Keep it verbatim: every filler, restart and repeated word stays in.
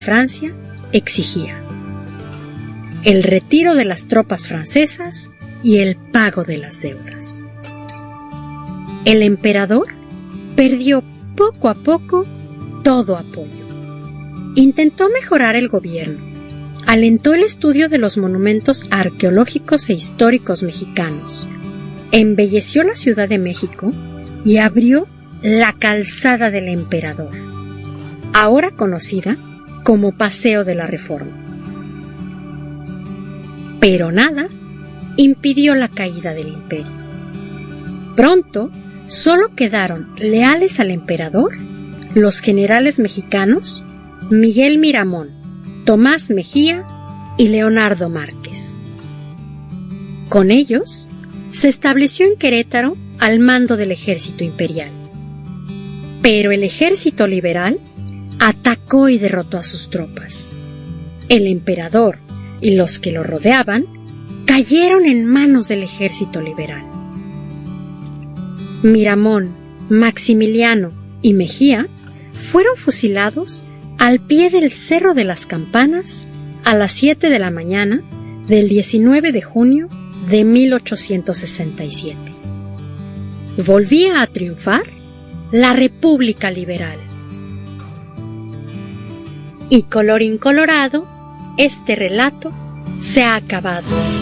Francia exigía el retiro de las tropas francesas y el pago de las deudas. El emperador perdió poco a poco todo apoyo. Intentó mejorar el gobierno, alentó el estudio de los monumentos arqueológicos e históricos mexicanos, embelleció la Ciudad de México y abrió la Calzada del Emperador, ahora conocida como Paseo de la Reforma. Pero nada impidió la caída del imperio. Pronto, solo quedaron leales al emperador los generales mexicanos Miguel Miramón, Tomás Mejía y Leonardo Márquez. Con ellos, se estableció en Querétaro al mando del ejército imperial. Pero el ejército liberal atacó y derrotó a sus tropas. El emperador y los que lo rodeaban cayeron en manos del ejército liberal. Miramón, Maximiliano y Mejía fueron fusilados al pie del Cerro de las Campanas a las siete de la mañana del diecinueve de junio de mil ochocientos sesenta y siete. Volvía a triunfar la República Liberal. Y colorín colorado, este relato se ha acabado.